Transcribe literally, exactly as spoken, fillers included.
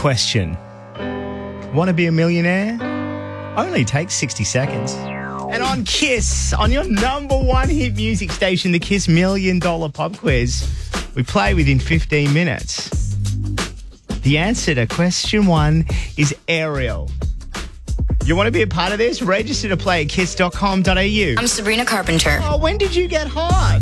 question. Want to be a millionaire? Only takes sixty seconds. And on Kiss, on your number one hit music station, the Kiss Million Dollar Pop Quiz, we play within fifteen minutes. The answer to question one is Ariel. You want to be a part of this? Register to play at kiss dot com dot a u. I'm Sabrina Carpenter. Oh, when did you get hot?